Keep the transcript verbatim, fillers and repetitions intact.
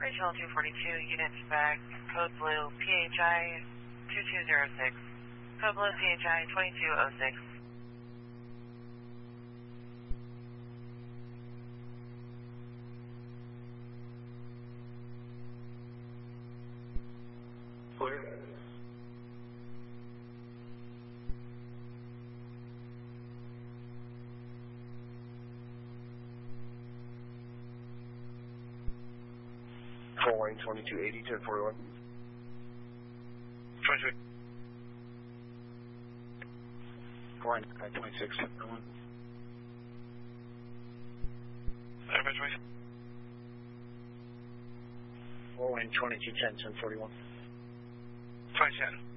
Rachel two forty-two, units back, code blue, P H I two two zero six. Code blue, P H I twenty-two oh six. Clear. Full line twenty-two eighty, ten forty-one. twenty-two. Line twenty-six forty-one. Everybody twenty. Full line twenty-two ten, ten forty-one. twenty ten.